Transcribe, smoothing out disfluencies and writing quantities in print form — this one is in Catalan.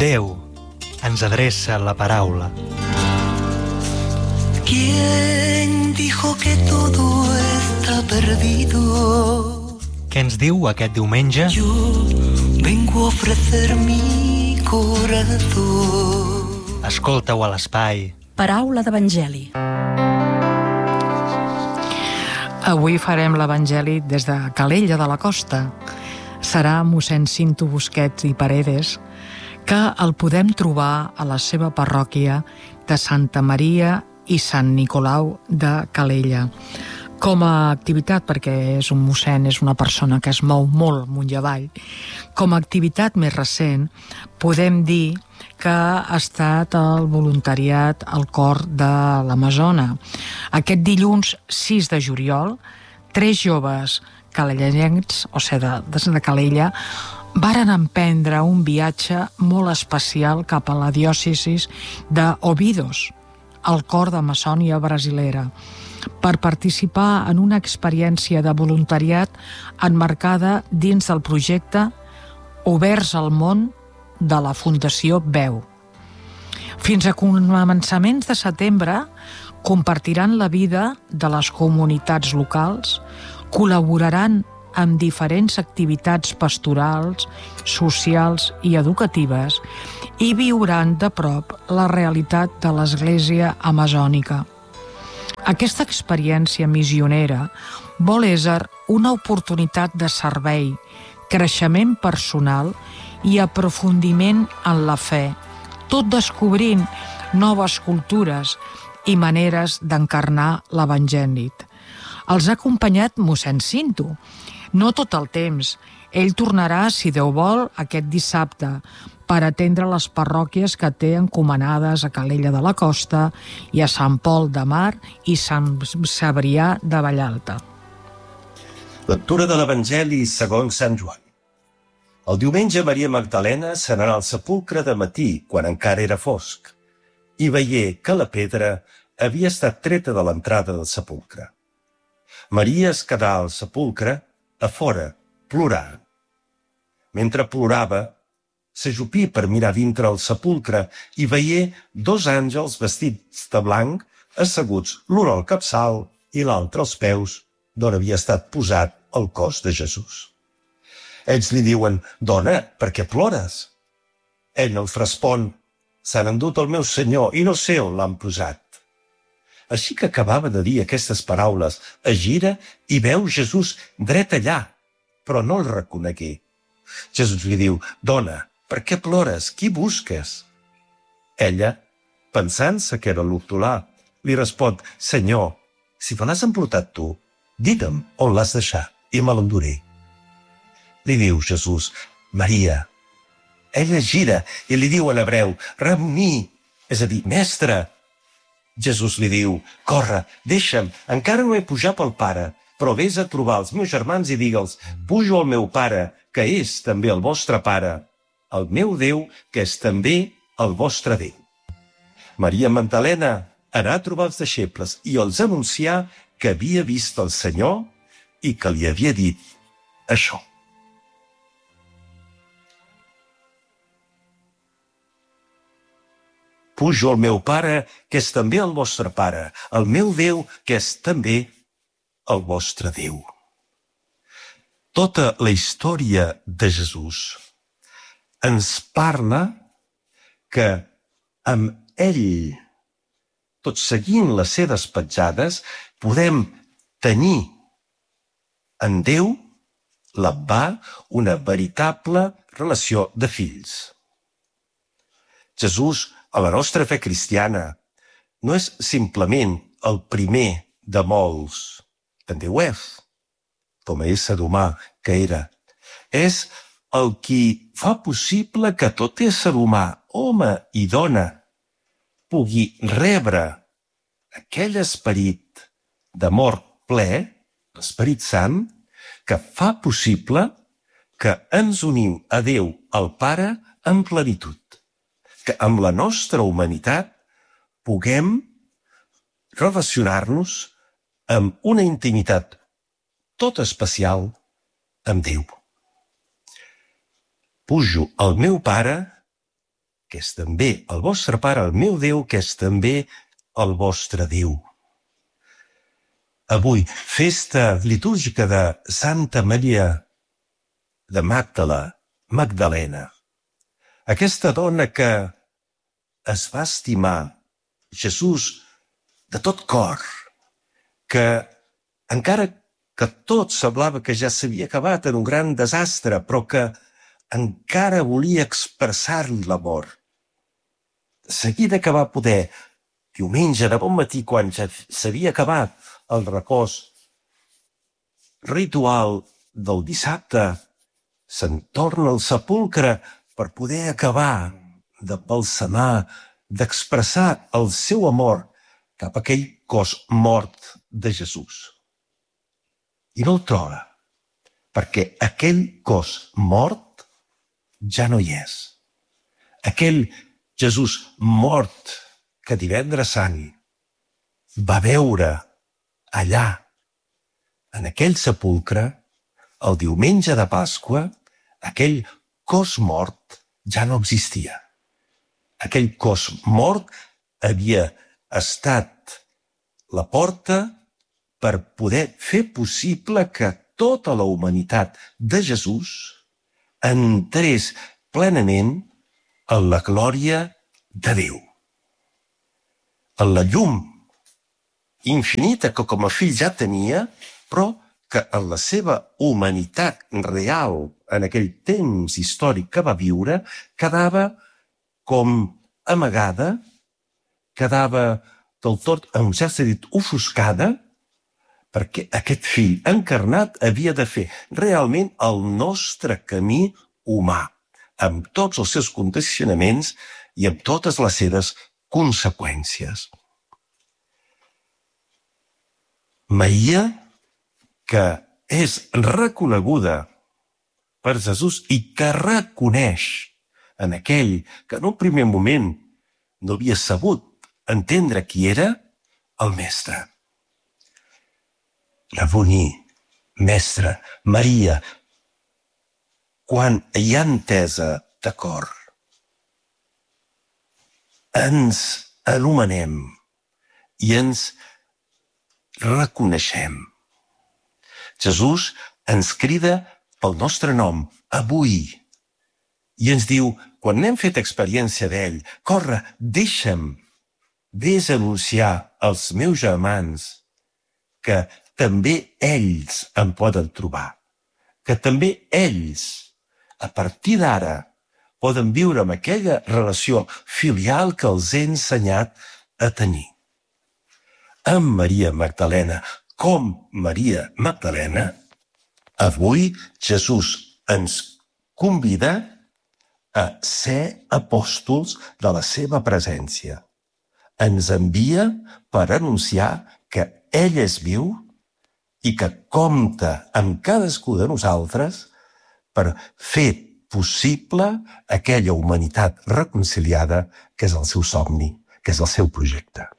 Déu ens adreça la paraula. ¿Quién dijo que todo está perdido? Què ens diu aquest diumenge? Yo vengo a ofrecer mi corazón. Escolta-ho a l'espai. Paraula d'Evangeli. Avui farem l'Evangeli des de Calella de la Costa. Serà mossèn Cinto Busquets i Paredes, que el podem trobar a la seva parròquia de Santa Maria i Sant Nicolau de Calella. Com a activitat, perquè és un mossèn, és una persona que es mou molt amunt i avall, com a activitat més recent, podem dir que ha estat el voluntariat al cor de l'Amazona. Aquest dilluns 6 de juliol, 3 joves calellencs, o sigui, de Calella, varen emprendre un viatge molt especial cap a la diòcesi d'Óbidos, al cor d'Amazònia brasilera, per participar en una experiència de voluntariat emmarcada dins del projecte Oberts al món de la Fundació Veu. Fins a començaments de setembre compartiran la vida de les comunitats locals, col·laboraran amb diferents activitats pastorals, socials i educatives i viuran de prop la realitat de l'Església amazònica. Aquesta experiència missionera vol ésser una oportunitat de servei, creixement personal i aprofundiment en la fe, tot descobrint noves cultures i maneres d'encarnar l'Evangeli. Els ha acompanyat mossèn Cinto. No tot el temps. Ell tornarà, si Déu vol, aquest dissabte per atendre les parròquies que té encomanades a Calella de la Costa i a Sant Pol de Mar i Sant Cebrià de Vallalta. Lectura de l'Evangeli segons Sant Joan. El diumenge Maria Magdalena se n'anà al sepulcre de matí, quan encara era fosc, i veié que la pedra havia estat treta de l'entrada del sepulcre. Maria es quedà al sepulcre, a fora, plorant. Mentre plorava, s'ajupí per mirar dintre el sepulcre i veié 2 àngels vestits de blanc asseguts l'un al capçal i l'altre als peus d'on havia estat posat el cos de Jesús. Ells li diuen: «Dona, per què plores?» Ell els respon: «S'han endut el meu senyor i no sé on l'han posat». Així que acabava de dir aquestes paraules, es gira i veu Jesús dret allà, però no el reconegué. Jesús li diu: «Dona, per què plores? Qui busques?» Ella, pensant-se que era l'hortolà, li respon: «Senyor, si te l'has emportat tu, digue'm on l'has deixat i me l'enduré». Li diu Jesús: «Maria». Ella gira i li diu en hebreu: «Rabní», és a dir, mestre. Jesús li diu: «Corre, deixa'm, encara no he pujat pel Pare, però vés a trobar els meus germans i digue'ls: pujo al meu Pare, que és també el vostre Pare, al meu Déu, que és també el vostre Déu». Maria Magdalena anà a trobar els deixebles i els anuncià que havia vist el Senyor i que li havia dit això. Pujo al meu Pare, que és també el vostre Pare, al meu Déu, que és també el vostre Déu. Tota la història de Jesús ens parla que amb ell, tot seguint les seves petjades, podem tenir en Déu, l'Abba, una veritable relació de fills. Jesús, a la nostra fe cristiana, no és simplement el primer de molts, també ho és, com a ésser humà que era. És el qui fa possible que tot ésser humà, home i dona, pugui rebre aquell esperit d'amor ple, l'Esperit Sant, que fa possible que ens unim a Déu, al Pare, en plenitud. Que amb la nostra humanitat puguem relacionar-nos amb una intimitat tot especial amb Déu. Pujo al meu Pare, que és també el vostre Pare, el meu Déu, que és també el vostre Déu. Avui, festa litúrgica de Santa Maria de Magdalena. Aquesta dona que es va estimar Jesús de tot cor, que encara que tot semblava que ja s'havia acabat en un gran desastre, però que encara volia expressar-li l'amor. De seguida que va poder, diumenge de bon matí, quan ja s'havia acabat el repòs ritual del dissabte, se'n torna al sepulcre per poder acabar de balsamar, d'expressar el seu amor cap a aquell cos mort de Jesús. I no el troba, perquè aquell cos mort ja no hi és. Aquell Jesús mort que divendres sant va veure allà, en aquell sepulcre, el diumenge de Pasqua, aquell cos mort ja no existia. Aquell cos mort havia estat la porta per poder fer possible que tota la humanitat de Jesús entrés plenament en la glòria de Déu. En la llum infinita que com a fill ja tenia, però que en la seva humanitat real, en aquell temps històric que va viure, quedava com amagada, quedava del tot, en un cert sentit, ofuscada, perquè aquest fill encarnat havia de fer realment el nostre camí humà, amb tots els seus condicionaments i amb totes les seves conseqüències. Maria, que és reconeguda per Jesús i que reconeix en aquell que en un primer moment no havia sabut entendre qui era, el Mestre. Raboni, Mestre, Maria, quan hi ha entesa de cor, ens anomenem i ens reconeixem. Jesús ens crida pel nostre nom, avui, i ens diu, quan n'hem fet experiència d'ell, corre, deixa'm, vés a anunciar als meus germans que també ells em poden trobar, que també ells, a partir d'ara, poden viure amb aquella relació filial que els he ensenyat a tenir. Amb Maria Magdalena, com Maria Magdalena, avui Jesús ens convida a ser apòstols de la seva presència. Ens envia per anunciar que ell és viu i que compta amb cadascú de nosaltres per fer possible aquella humanitat reconciliada que és el seu somni, que és el seu projecte.